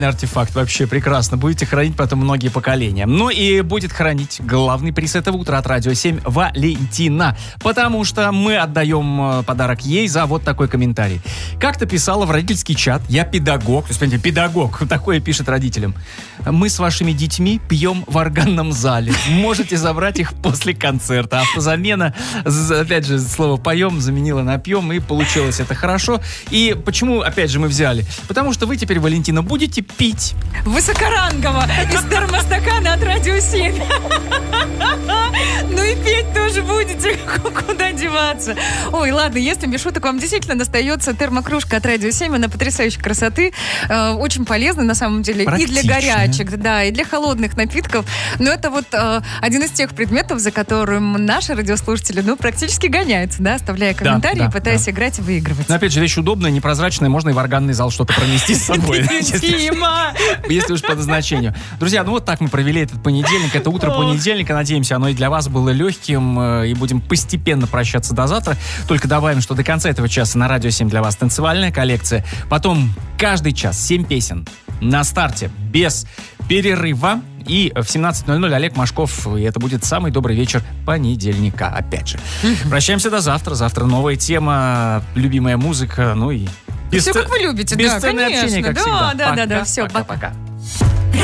Артефакт вообще прекрасно. Будете хранить потом многие поколения. Ну и будет хранить главный приз этого утра от Радио 7 Валентина. Потому что мы отдаем подарок ей за вот такой комментарий. Как-то писала в родительский чат: я педагог. То есть, понимаете, педагог. Такое пишет родителям. Мы с вашими детьми пьем в органном зале. Можете забрать их после концерта. Автозамена, опять же, слово «поем» заменила на «пьем», и получилось это хорошо. И почему, опять же, мы взяли? Потому что вы теперь, Валентина, будете пить. Высокорангово. Из термостакана от Радио 7. Ну и петь тоже будете. Куда деваться? Ой, ладно, если без шуток, вам действительно достается термокружка от Радио 7. Она потрясающей красоты. Очень полезна, на самом деле. И для горячих, да, и для холодных напитков. Но это вот один из тех предметов, за которым наши радиослушатели, практически гоняются, да, оставляя комментарии, пытаясь играть и выигрывать. Но опять же, вещь удобная, непрозрачная, можно и в органный зал что-то пронести с собой. Если уж по назначению. Друзья, вот так мы провели этот понедельник, это утро понедельника. Надеемся, оно и для вас было легким. И будем постепенно прощаться до завтра. Только добавим, что до конца этого часа на Радио 7 для вас танцевальная коллекция. Потом каждый час 7 песен на старте, без перерыва. И в 17:00 Олег Машков. И это будет самый добрый вечер понедельника, опять же. Прощаемся до завтра. Завтра новая тема, любимая музыка, и... Все, как вы любите, да, конечно. Общение, как всегда. Да, все, пока.